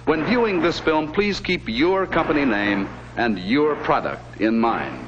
When viewing this film, please keep your company name and your product in mind.